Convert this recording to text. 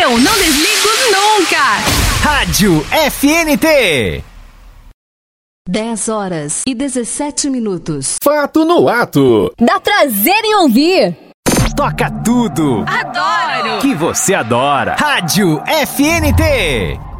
ouviram? Não desligo nunca! Rádio FNT. 10h17. Fato no ato. Dá prazer em ouvir. Toca tudo. Adoro! Que você adora. Rádio FNT.